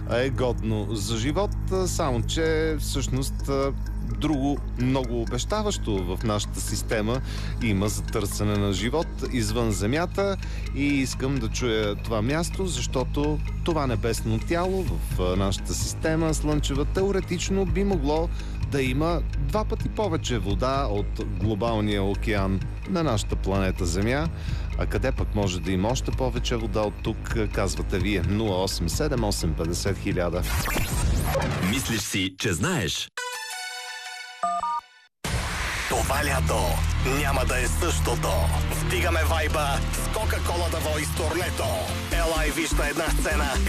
е годно за живот, само че всъщност друго много обещаващо в нашата система има за търсене на живот извън Земята и искам да чуя това място, защото това небесно тяло в нашата система слънчева теоретично би могло да има 2 пъти повече вода от глобалния океан на нашата планета Земя. А къде пък може да има още повече вода от тук, казвате вие? 087850 000. Мислиш си, че знаеш? Това лято няма да е същото. Вдигаме вайба с Кока-Кола да Voice турнето. Ела и виж на една сцена